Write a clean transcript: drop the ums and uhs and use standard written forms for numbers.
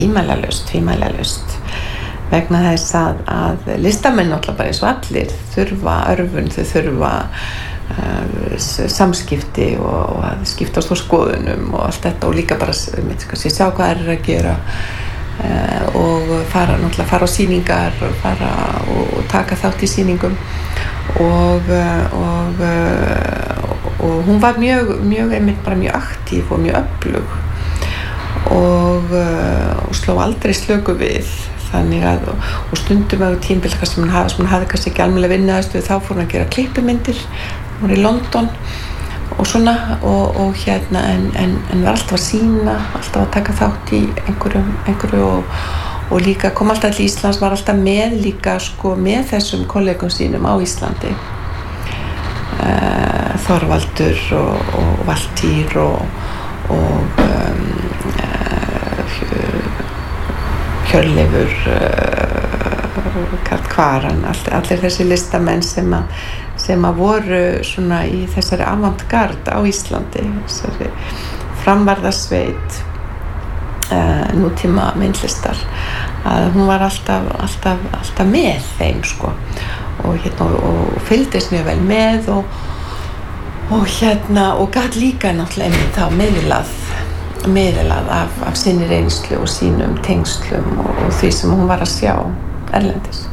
Tvímælalaust vegna þess að listamenn náttúrulega bara eins og allir þurfa örvun, þau þurfa samskipti og að skiptast á skoðunum og allt þetta og líka bara sjá hvað er að gera og fara á sýningar og taka þátt í sýningum og hún var mjög einmitt bara mjög aktív og mjög öflug og sló aldrei slöku við þannig að og stundum á tímabil sem hún hafði kannski ekki almennilega vinnuaðstöðu þá fór hún að gera klippimyndir hún var í London og svona og hérna en var alltaf að sýna alltaf að taka þátt í einhverju og líka kom alltaf til Íslands var alltaf með líka sko með þessum kollegum sínum á Íslandi Þorvaldur og Valtýr og Hjörleifur Karl Kvaran allir þessi listamenn sem að voru svona í þessari avantgarde á Íslandi þessari framvarðasveit nútíma myndlistar að hún var alltaf með þeim sko og fylgdist mjög vel með og gat líka náttúrulega einmitt þá miðlað af sinni reynslu og sínum tengslum og því sem hún var að sjá erlendis.